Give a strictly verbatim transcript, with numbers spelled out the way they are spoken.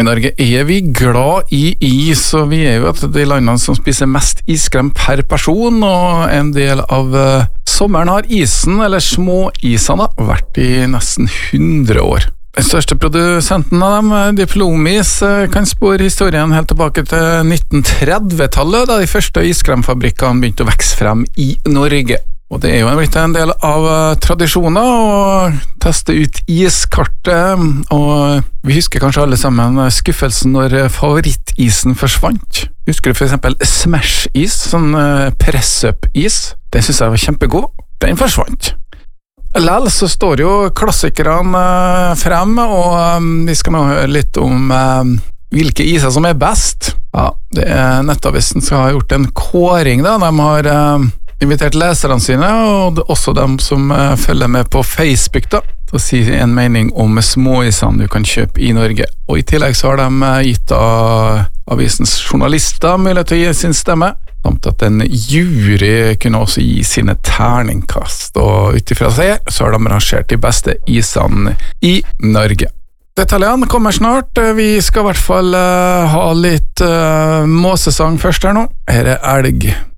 Norge er vi glad i is, og vi er jo et av de landene som spiser mest iskrem per person, og en del av uh, sommeren har isen, eller småisene, vært i nesten hundre år. Den største produsenten av dem, Diplomis, kan spore historien helt tilbake til nitten tretti-tallet, da de første iskremfabrikkene begynte å vokse frem i Norge. Og det er jo blitt en del av tradisjoner å teste ut iskartet, og vi husker kanskje alle sammen skuffelsen når favorittisen forsvant. Husker du for eksempel Smash-is, sånn press-up-is? Den synes jeg var kjempegod. Den forsvant. Lell så står jo klassikerne frem, og vi skal nå høre litt om hvilke iser som er best. Ja, det er Nettavisen som har gjort en kåring da. De har invitert leserne sine, og også dem som følger med på Facebook da, til å si en mening om småisene du kan kjøpe i Norge. Og i tillegg så har de gitt av avisens journalister mulighet til å gi sin stemme, samt at en jury kunne også gi sine terningkast, og utifra seg så har de rangert de beste isene i Norge. Detaljene kommer snart. Vi skal i hvert fall uh, ha litt uh, måsesang først her nå. Her er elg.